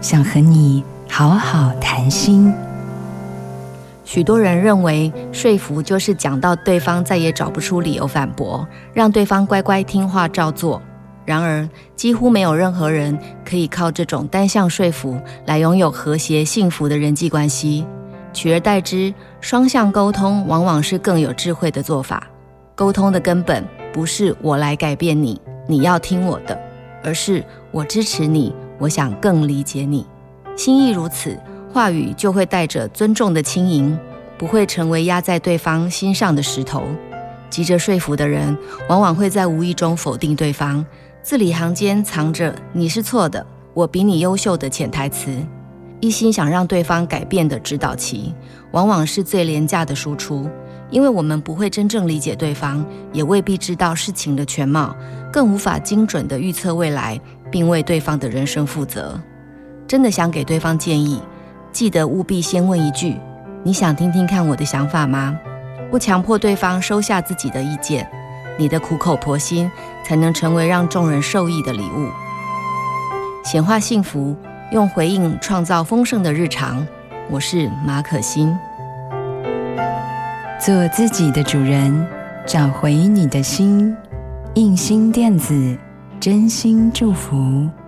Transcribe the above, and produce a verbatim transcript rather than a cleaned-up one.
想和你好好谈心。 许多人认为说服就是讲到对方再也找不出理由反驳，让对方乖乖听话照做。然而几乎没有任何人可以靠这种单向说服来拥有和谐幸福的人际关系。取而代之，双向沟通往往是更有智慧的做法。沟通的根本不是我来改变你，你要听我的，而是我支持你，我想更理解你。心意如此，话语就会带着尊重的轻盈，不会成为压在对方心上的石头。急着说服的人，往往会在无意中否定对方，字里行间藏着你是错的，我比你优秀的潜台词。一心想让对方改变的指导棋，往往是最廉价的输出，因为我们不会真正理解对方，也未必知道事情的全貌，更无法精准地预测未来，并为对方的人生负责。真的想给对方建议，记得务必先问一句：你想听听看我的想法吗？不强迫对方收下自己的意见，你的苦口婆心才能成为让众人受益的礼物。显化幸福，用回应创造丰盛的日常。我是马可欣。 做自己的主人，找回你的心。印心电子，真心祝福。